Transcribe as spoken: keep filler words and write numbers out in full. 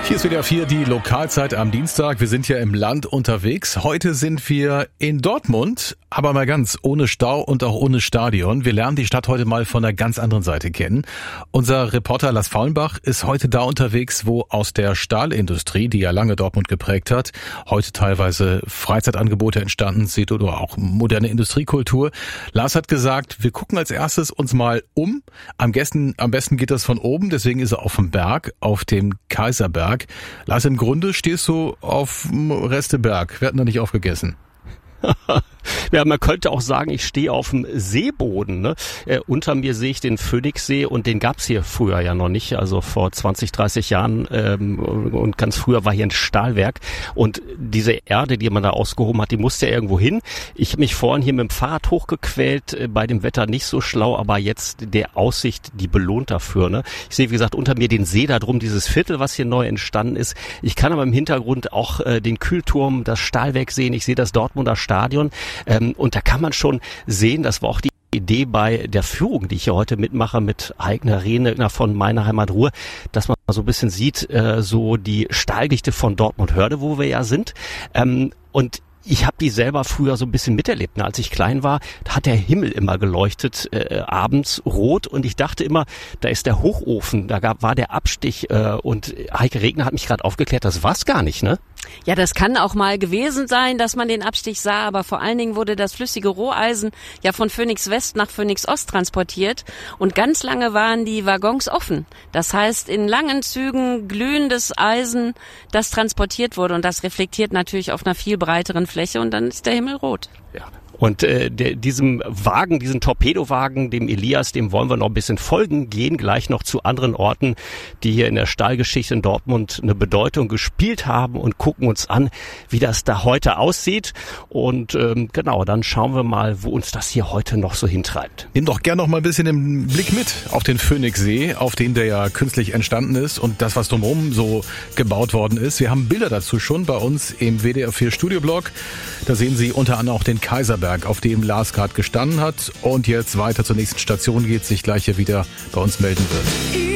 Hier ist W D R vier, die Lokalzeit am Dienstag. Wir sind ja im Land unterwegs. Heute sind wir in Dortmund, aber mal ganz ohne Stau und auch ohne Stadion. Wir lernen die Stadt heute mal von einer ganz anderen Seite kennen. Unser Reporter Lars Faulenbach ist heute da unterwegs, wo aus der Stahlindustrie, die ja lange Dortmund geprägt hat, heute teilweise Freizeitangebote entstanden sind oder auch moderne Industriekultur. Lars hat gesagt, wir gucken als erstes uns mal um. Am besten, am besten geht das von oben, deswegen ist er auf dem Berg, auf dem Kaiserberg. Lars, im Grunde stehst du auf dem Resteberg. Wir hatten da nicht aufgegessen. Ja, man könnte auch sagen, ich stehe auf dem Seeboden. Ne? Äh, unter mir sehe ich den Phoenixsee und den gab's hier früher ja noch nicht. Also vor zwanzig, dreißig Jahren ähm, und ganz früher war hier ein Stahlwerk. Und diese Erde, die man da ausgehoben hat, die musste ja irgendwo hin. Ich habe mich vorhin hier mit dem Fahrrad hochgequält, äh, bei dem Wetter nicht so schlau, aber jetzt der Aussicht, die belohnt dafür. Ne? Ich sehe, wie gesagt, unter mir den See da drum, dieses Viertel, was hier neu entstanden ist. Ich kann aber im Hintergrund auch äh, den Kühlturm, das Stahlwerk sehen. Ich sehe das Dortmunder Stadion. Ähm, und da kann man schon sehen, das war auch die Idee bei der Führung, die ich hier heute mitmache mit Aigner Rehner von meiner Heimat Ruhr, dass man so ein bisschen sieht, äh, so die Stahldichte von Dortmund-Hörde, wo wir ja sind. Ähm, und ich habe die selber früher so ein bisschen miterlebt. Als ich klein war, da hat der Himmel immer geleuchtet, äh, abends rot. Und ich dachte immer, da ist der Hochofen, da gab, war der Abstich. Äh, und Heike Regner hat mich gerade aufgeklärt, das war's gar nicht, ne? Ja, das kann auch mal gewesen sein, dass man den Abstich sah, aber vor allen Dingen wurde das flüssige Roheisen ja von Phoenix West nach Phoenix Ost transportiert und ganz lange waren die Waggons offen. Das heißt, in langen Zügen glühendes Eisen, das transportiert wurde und das reflektiert natürlich auf einer viel breiteren Fläche und dann ist der Himmel rot. Ja. Und äh, der, diesem Wagen, diesen Torpedowagen, dem Elias, dem wollen wir noch ein bisschen folgen, gehen gleich noch zu anderen Orten, die hier in der Stahlgeschichte in Dortmund eine Bedeutung gespielt haben und gucken uns an, wie das da heute aussieht. Und ähm, genau, dann schauen wir mal, wo uns das hier heute noch so hintreibt. Nimm doch gern noch mal ein bisschen den Blick mit auf den Phoenixsee, auf den der ja künstlich entstanden ist und das, was drumherum so gebaut worden ist. Wir haben Bilder dazu schon bei uns im W D R vier Studioblog. Da sehen Sie unter anderem auch den Kaiserberg, auf dem Lars gerade gestanden hat und jetzt weiter zur nächsten Station geht, sich gleich hier wieder bei uns melden wird.